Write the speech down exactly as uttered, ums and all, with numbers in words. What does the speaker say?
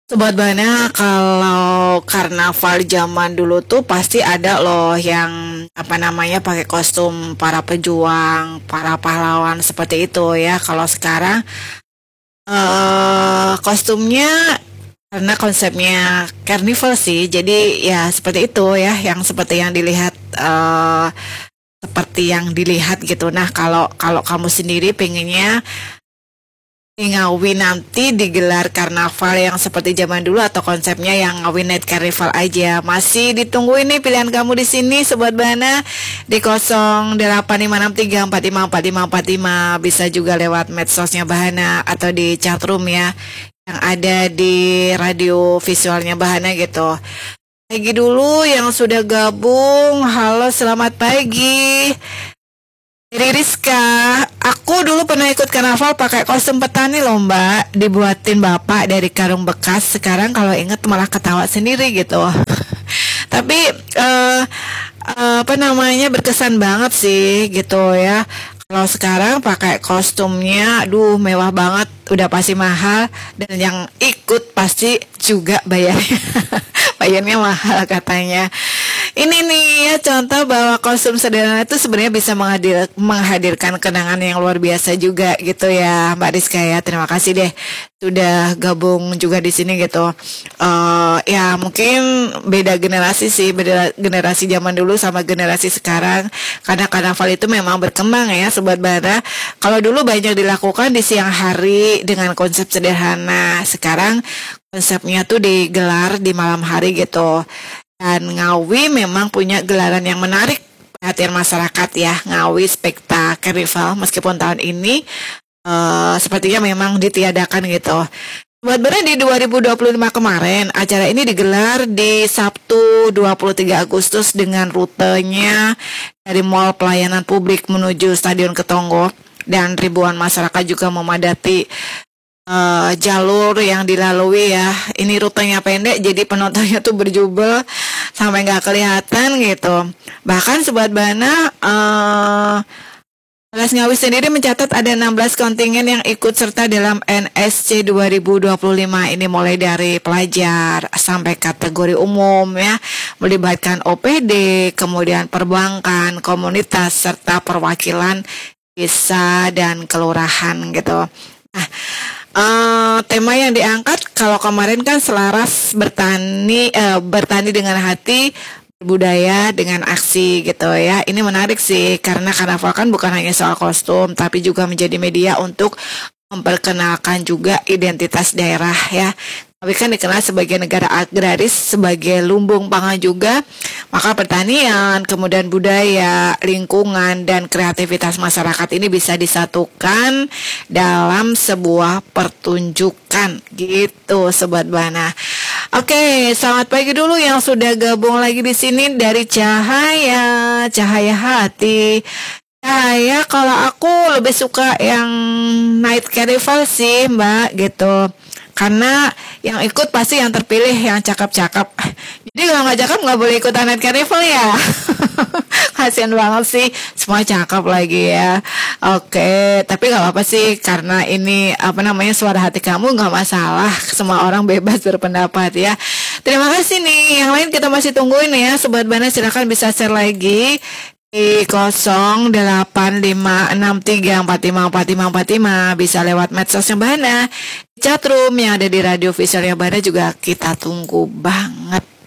Sobat Bana, kalau karnaval zaman dulu tuh pasti ada loh yang apa namanya pakai kostum para pejuang, para pahlawan seperti itu ya. Kalau sekarang eh kostumnya karena konsepnya carnival sih, jadi ya seperti itu ya, yang seperti yang dilihat eh seperti yang dilihat gitu. Nah, kalau kalau kamu sendiri pengennya di Ngawi nanti digelar karnaval yang seperti zaman dulu atau konsepnya yang Ngawi Night Carnival aja. Masih ditunggu ini pilihan kamu di sini Sobat Bana di nol delapan lima enam tiga empat lima empat lima empat lima, bisa juga lewat medsosnya Bahana atau di chatroom ya yang ada di radio visualnya Bahana gitu. Pagi dulu yang sudah gabung. Halo, selamat pagi. Dari Rizka, aku dulu pernah ikut karnaval pakai kostum petani loh mbak, dibuatin bapak dari karung bekas. Sekarang kalau inget malah ketawa sendiri gitu. Tapi eh, eh, apa namanya berkesan banget sih gitu ya. Kalau sekarang pakai kostumnya, aduh mewah banget, udah pasti mahal dan yang ikut pasti juga bayarnya, bayarnya mahal katanya. Ini nih ya contoh bahwa kostum sederhana itu sebenarnya bisa menghadir, menghadirkan kenangan yang luar biasa juga gitu ya Mbak Rizka ya. Terima kasih deh sudah gabung juga di sini gitu. Eh ya mungkin beda generasi sih, beda generasi zaman dulu sama generasi sekarang. Karena karnaval itu memang berkembang ya Sobat Bara. Kalau dulu banyak dilakukan di siang hari dengan konsep sederhana. Sekarang konsepnya tuh digelar di malam hari gitu. Dan Ngawi memang punya gelaran yang menarik perhatian masyarakat ya, Ngawi Spekta Carnival, meskipun tahun ini eh, sepertinya memang ditiadakan gitu. Buat benar di dua ribu dua puluh lima kemarin, acara ini digelar di Sabtu dua puluh tiga Agustus dengan rutenya dari Mall Pelayanan Publik menuju Stadion Ketonggo, dan ribuan masyarakat juga memadati eh, jalur yang dilalui ya. Ini rutenya pendek jadi penontonnya tuh berjubel sampai nggak kelihatan gitu. Bahkan Sobat Bana eh Kelas Ngawi sendiri mencatat ada enam belas kontingen yang ikut serta dalam N S C dua ribu dua puluh lima ini, mulai dari pelajar sampai kategori umum ya, melibatkan O P D, kemudian perbankan, komunitas serta perwakilan desa dan kelurahan gitu. Nah, eh, tema yang diangkat kalau kemarin kan selaras bertani eh, bertani dengan hati, budaya dengan aksi gitu ya. Ini menarik sih karena karnaval kan bukan hanya soal kostum tapi juga menjadi media untuk memperkenalkan juga identitas daerah ya. Tapi kan dikenal sebagai negara agraris, sebagai lumbung pangan juga, maka pertanian, kemudian budaya, lingkungan, dan kreativitas masyarakat ini bisa disatukan dalam sebuah pertunjukan gitu Sobat Bana. Oke, selamat pagi dulu yang sudah gabung lagi di sini dari Cahaya, Cahaya Hati. Cahaya, kalau aku lebih suka yang Night Carnival sih Mbak gitu. Karena yang ikut pasti yang terpilih yang cakep-cakep. Jadi kalau nggak cakep nggak boleh ikutan Night Carnival ya. Kasian banget sih, semua cakep lagi ya. Oke, tapi nggak apa-apa sih karena ini apa namanya suara hati kamu, nggak masalah. Semua orang bebas berpendapat ya. Terima kasih nih. Yang lain kita masih tungguin ya, Sobat Bana, silakan bisa share lagi di nol delapan lima enam tiga empat lima empat lima empat lima, bisa lewat medsosnya Bana, chatroom yang ada di radio visualnya Bana juga kita tunggu banget.